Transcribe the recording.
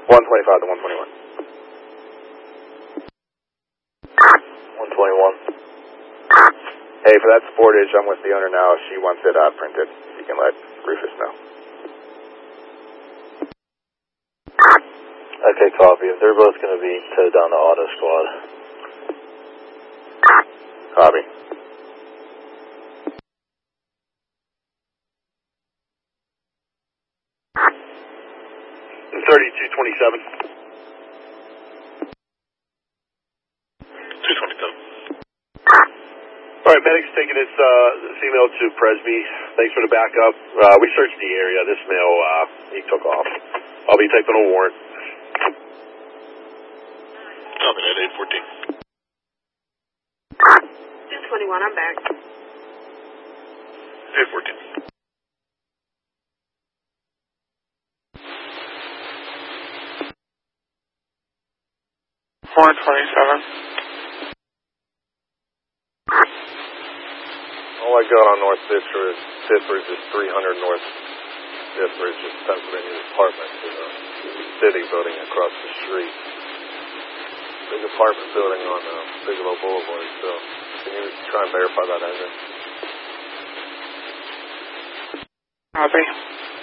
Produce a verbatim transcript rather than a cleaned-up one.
one twenty-five to one twenty-one. one twenty-one. Hey, for that Sportage, I'm with the owner now. If she wants it uh, printed, you can let Rufus know. Okay, copy. If they're both going to be towed down to Auto Squad. Copy. thirty-two twenty-seven. two twenty-seven. All right, medic's taking this uh, female to Presby. Thanks for the backup. Uh, we searched the area. This male, uh, he took off. I'll be typing a warrant. Copy that, eight fourteen. two twenty-one, I'm back. eight fourteen. four twenty-seven. All I got on North Biffers, Biffers is three hundred North Biffers, just Pennsylvania Apartments in a city building across the street. Big apartment building on uh, Bigelow Boulevard, so can you try and verify that address? Copy.